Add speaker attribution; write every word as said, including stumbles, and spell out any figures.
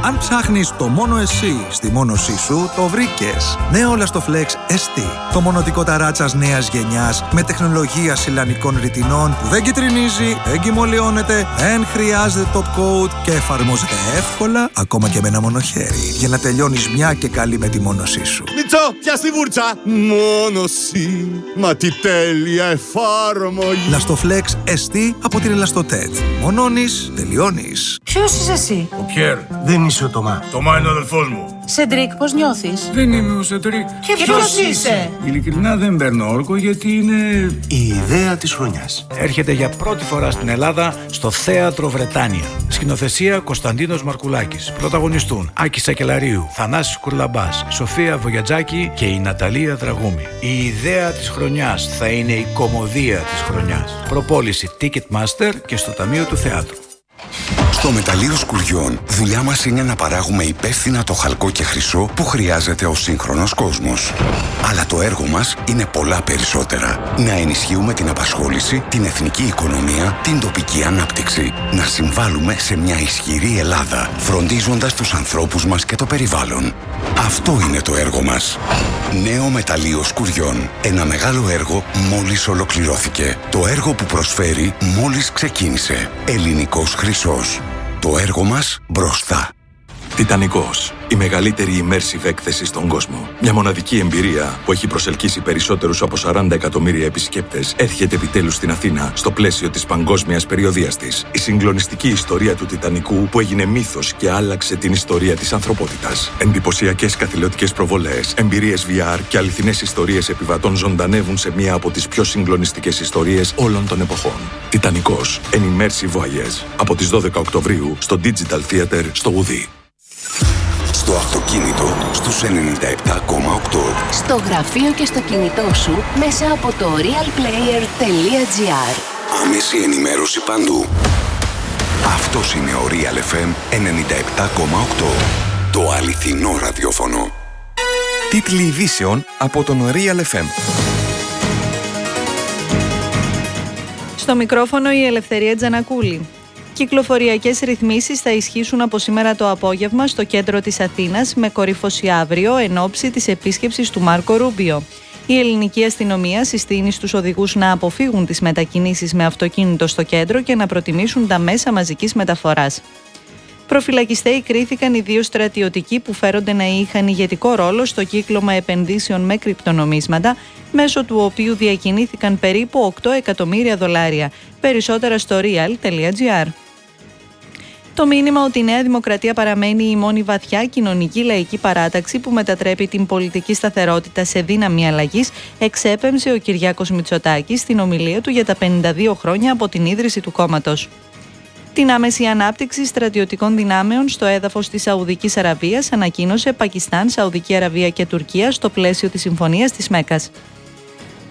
Speaker 1: Αν ψάχνεις το μόνο εσύ στη μόνωσή σου, το βρήκες. Νέο Lastoflex ες τι. Το μονοτικό ταράτσας νέας γενιάς με τεχνολογία σιλανικών ρητινών που δεν κυτρινίζει, δεν κυμολιώνεται, δεν χρειάζεται top coat και εφαρμόζεται εύκολα ακόμα και με ένα μόνο χέρι. Για να τελειώνεις μια και καλή με τη μόνωσή σου.
Speaker 2: Μιτσό, πιάσ' τη βούρτσα! Μόνωση, μα τι τέλεια εφάρμογη!
Speaker 1: Lastoflex ες τι από την Ελαστοτέτ. Μονώνεις, τελειώνεις.
Speaker 3: Ποιος είσαι εσύ?
Speaker 4: Ο Πιέρ.
Speaker 5: Δεν είσαι ο Τωμά.
Speaker 4: Τωμά είναι ο αδελφός μου.
Speaker 3: Σεντρίκ, πώς νιώθεις?
Speaker 4: Δεν είμαι ο Σεντρίκ.
Speaker 3: Και ποιος είσαι?
Speaker 4: Ειλικρινά δεν παίρνω όρκο γιατί είναι...
Speaker 5: Η ιδέα της χρονιάς.
Speaker 6: Έρχεται για πρώτη φορά στην Ελλάδα στο Θέατρο Βρετάνια. Σκηνοθεσία Κωνσταντίνος Μαρκουλάκης. Πρωταγωνιστούν Άκης Σακελαρίου, Θανάσης Κουρλαμπάς, Σοφία Βογιατζάκη και η Ναταλία Δραγούμη. Η ιδέα της χρονιάς θα είναι η κωμωδία της χρονιάς. Προπόληση Ticketmaster και στο Ταμείο του Θεάτρου.
Speaker 7: Στο Μεταλλείο Σκουριών, δουλειά μας είναι να παράγουμε υπεύθυνα το χαλκό και χρυσό που χρειάζεται ο σύγχρονος κόσμος. Αλλά το έργο μας είναι πολλά περισσότερα. Να ενισχύουμε την απασχόληση, την εθνική οικονομία, την τοπική ανάπτυξη. Να συμβάλλουμε σε μια ισχυρή Ελλάδα, φροντίζοντας τους ανθρώπους μας και το περιβάλλον. Αυτό είναι το έργο μας. Νέο Μεταλλείο Σκουριών. Ένα μεγάλο έργο μόλις ολοκληρώθηκε. Το έργο που προσφέρει μόλις ξεκίνησε. Ελληνικός χρυσός. Το έργο μας μπροστά.
Speaker 8: Τιτανικός. Η μεγαλύτερη immersive έκθεση στον κόσμο. Μια μοναδική εμπειρία που έχει προσελκύσει περισσότερους από σαράντα εκατομμύρια επισκέπτες έρχεται επιτέλους στην Αθήνα στο πλαίσιο της παγκόσμιας περιοδείας της. Η συγκλονιστική ιστορία του Τιτανικού που έγινε μύθος και άλλαξε την ιστορία της ανθρωπότητας. Εντυπωσιακές καθηλωτικές προβολές, εμπειρίες βι αρ και αληθινές ιστορίες επιβατών ζωντανεύουν σε μία από τις πιο συγκλονιστικές ιστορίες όλων των εποχών. Τιτανικός. An immersive voyage. Από τις δώδεκα Οκτωβρίου στο Digital Theater στο Ουδί.
Speaker 7: Στο αυτοκίνητο, στους ενενήντα επτά κόμμα οκτώ.
Speaker 9: Στο γραφείο και στο κινητό σου, μέσα από το realplayer τελεία τζι άρ.
Speaker 7: Άμεση ενημέρωση παντού. Αυτός είναι ο Real εφ εμ ενενήντα επτά κόμμα οκτώ. Το αληθινό ραδιόφωνο.
Speaker 10: Τίτλοι ειδήσεων από τον Real εφ εμ.
Speaker 11: Στο μικρόφωνο η Ελευθερία Τζανακούλη. Κυκλοφοριακές ρυθμίσεις θα ισχύσουν από σήμερα το απόγευμα στο κέντρο της Αθήνας με κορύφωση αύριο εν ώψη της επίσκεψης του Μάρκο Ρούμπιο. Η ελληνική αστυνομία συστήνει στους οδηγούς να αποφύγουν τις μετακινήσεις με αυτοκίνητο στο κέντρο και να προτιμήσουν τα μέσα μαζικής μεταφοράς. Προφυλακιστέοι κρίθηκαν οι δύο στρατιωτικοί που φέρονται να είχαν ηγετικό ρόλο στο κύκλωμα επενδύσεων με κρυπτονομίσματα, μέσω του οποίου διακινήθηκαν περίπου οκτώ εκατομμύρια δολάρια. Περισσότερα στο real τελεία τζι άρ. Το μήνυμα ότι η Νέα Δημοκρατία παραμένει η μόνη βαθιά κοινωνική λαϊκή παράταξη που μετατρέπει την πολιτική σταθερότητα σε δύναμη αλλαγής εξέπεμψε ο Κυριάκος Μητσοτάκης στην ομιλία του για τα πενήντα δύο χρόνια από την ίδρυση του κόμματος. Την άμεση ανάπτυξη στρατιωτικών δυνάμεων στο έδαφος της Σαουδικής Αραβίας ανακοίνωσε Πακιστάν, Σαουδική Αραβία και Τουρκία στο πλαίσιο της Συμφωνίας της Μέκκας.